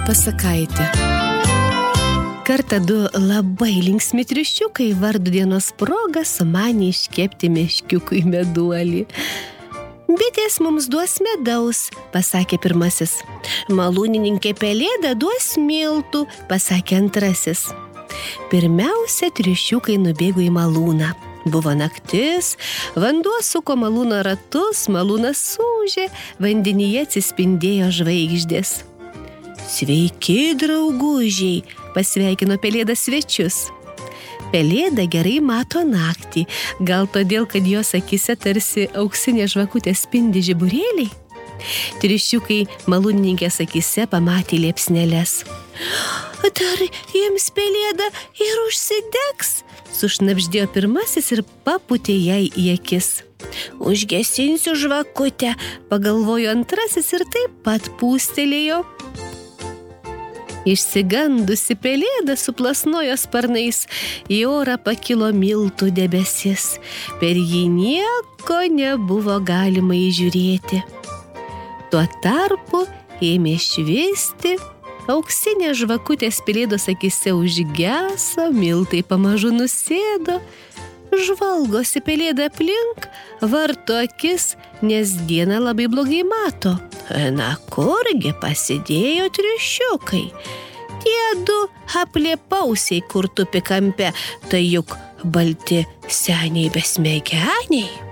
pasakaitė. Kartą du labai linksmi triušiukai vardo dienos proga sumanė iškepti meškiukui meduolį. Bitės mums duos medaus, pasakė pirmasis. Malūnininkė Pelėda duos miltų, pasakė antrasis. Pirmiausia, triušiukai nubėgo į malūną. Buvo naktis, vanduo suko malūno ratus, malūnas ūžė, vandenyje atsispindėjo žvaigždės. Sveiki, draugužiai, pasveikino Pelėda svečius. Pelėda gerai mato naktį, gal todėl, kad jos akise tarsi auksinė žvakutė spindi žiburėliai. Triušiukai malūnininkės akise pamatė liepsneles. Dar jiems Pelėda ir užsidegs, sušnabždėjo pirmasis ir papūtė jai į akis. Užgesinsiu žvakutę, pagalvojo antrasis ir taip pat pūstelėjo. Išsigandusi Pelėda suplasnojo sparnais, į orą pakilo miltų debesis. Per jį nieko nebuvo galima įžiūrėti. Tuo tarpu ėmė švisti, auksinė žvakutės Pelėdos akise užgeso, miltai pamažu nusėdo. Žvalgosi Pelėda aplink, varto akis, nes dieną labai blogai mato. Na kurgi pasidėjo triušiukai? Tie du apliepausiai, kur tupi kampe, tai juk balti seniai besmegeniai.